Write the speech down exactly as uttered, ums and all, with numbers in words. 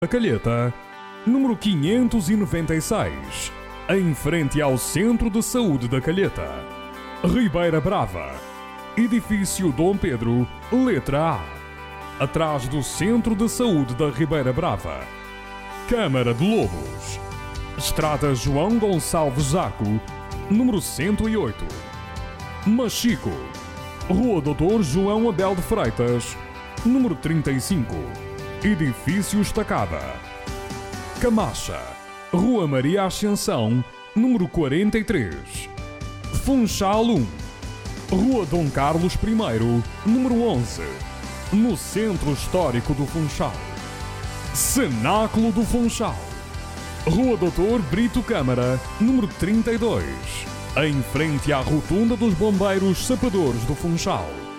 da Calheta, número quinhentos e noventa e seis, em frente ao Centro de Saúde da Calheta. Ribeira Brava, edifício Dom Pedro, letra A, atrás do Centro de Saúde da Ribeira Brava. Câmara de Lobos, Estrada João Gonçalves Zaco, número cento e oito. Machico, Rua doutor João Abel de Freitas, número trinta e cinco, edifício Estacada. Camacha, Rua Maria Ascensão, número quarenta e três. Funchal um, Rua Dom Carlos I, número onze, no Centro Histórico do Funchal. Cenáculo do Funchal, Rua doutor Brito Câmara, número trinta e dois, em frente à Rotunda dos Bombeiros Sapadores do Funchal.